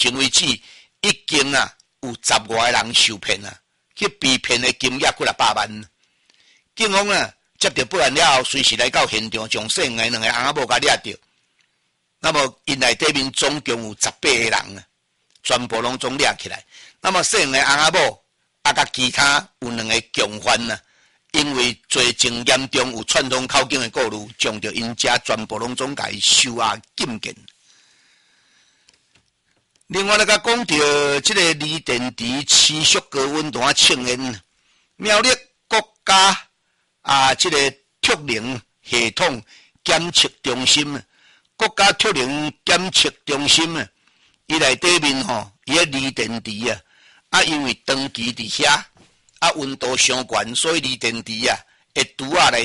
前为止已经有10外个人受骗去被骗的金额几800万。警方接到报案了后，随时来到现场，将涉案的2个翁仔某甲抓到。那么因内底面总共有18个人全部拢总抓起来。那么涉案的翁仔某甲其他有2个共犯因为罪情严重，有串通口径的过路，将着因家全部拢总甲伊收押禁见。另外，甲讲到这个离电池持续高温弹测验，苗栗国家这个特能系统检测中心，国家特能检测中心伊内底面伊个离电池因为长期伫遐温度上悬，所以离电池会拄来